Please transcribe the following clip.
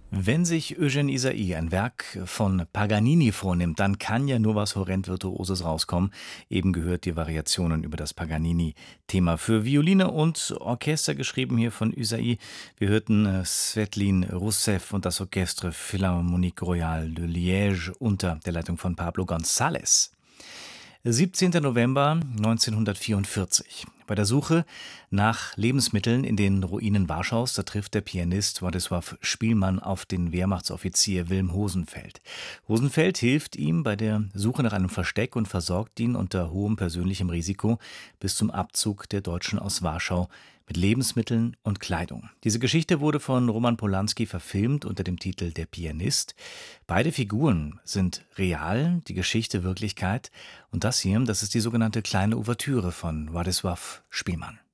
Wenn sich Eugène Ysaÿe ein Werk von Paganini vornimmt, dann kann ja nur was horrend Virtuoses rauskommen. Eben gehört die Variationen über das Paganini-Thema für Violine und Orchester geschrieben hier von Ysaÿe. Wir hörten Svetlin Rousseff und das Orchestre Philharmonique Royale de Liège unter der Leitung von Pablo González. 17. November 1944. Bei der Suche nach Lebensmitteln in den Ruinen Warschaus, da trifft der Pianist Władysław Szpilman auf den Wehrmachtsoffizier Wilm Hosenfeld. Hosenfeld hilft ihm bei der Suche nach einem Versteck und versorgt ihn unter hohem persönlichem Risiko bis zum Abzug der Deutschen aus Warschau mit Lebensmitteln und Kleidung. Diese Geschichte wurde von Roman Polanski verfilmt unter dem Titel Der Pianist. Beide Figuren sind real, die Geschichte Wirklichkeit. Und das hier, das ist die sogenannte kleine Ouvertüre von Władysław Szpilman.